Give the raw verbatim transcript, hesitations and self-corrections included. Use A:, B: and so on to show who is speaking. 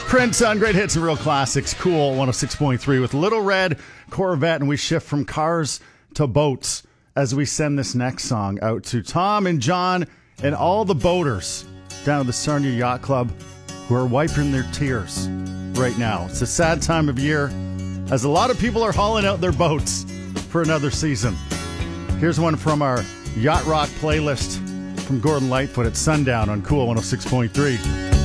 A: Prince on Great Hits and Real Classics. Cool one oh six point three with Little Red Corvette. And we shift from cars to boats as we send this next song out to Tom and John and all the boaters down at the Sarnia Yacht Club who are wiping their tears right now. It's a sad time of year as a lot of people are hauling out their boats for another season. Here's one from our Yacht Rock playlist from Gordon Lightfoot at sundown on Cool one oh six point three.